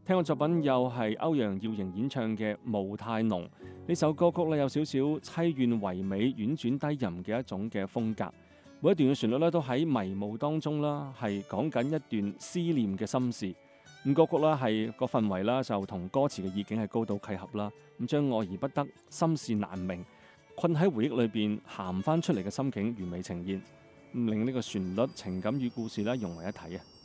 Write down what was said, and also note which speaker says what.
Speaker 1: 聽嘅作品又係歐陽耀瑩演唱嘅《霧太濃》。呢首歌曲咧有少少凄怨唯美、婉轉低吟嘅一種嘅風格。每一段嘅旋律咧都喺迷霧當中啦，係講緊一段思念嘅心事。咁歌曲啦係個氛圍啦，就同歌詞嘅意境係高度契合啦。咁將愛而不得、心事難明、困喺回憶裏邊鹹翻出嚟嘅心境完美呈現，令呢個旋律、情感與故事咧融為一體啊！